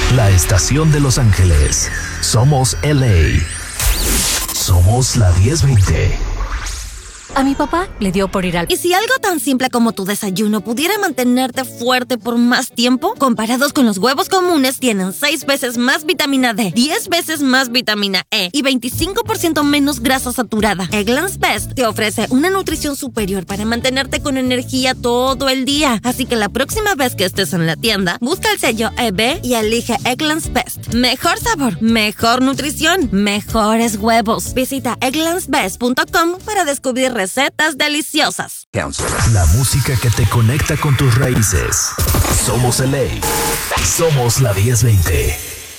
La estación de Los Ángeles. Somos LA. Somos la 1020. A mi papá le dio por ir al... ¿Y si algo tan simple como tu desayuno pudiera mantenerte fuerte por más tiempo? Comparados con los huevos comunes, tienen 6 veces más vitamina D, 10 veces más vitamina E y 25% menos grasa saturada. Eggland's Best te ofrece una nutrición superior para mantenerte con energía todo el día. Así que la próxima vez que estés en la tienda, busca el sello EB y elige Eggland's Best. Mejor sabor, mejor nutrición, mejores huevos. Visita egglandsbest.com para descubrir recetas deliciosas. La música que te conecta con tus raíces. Somos LA. Somos la 1020.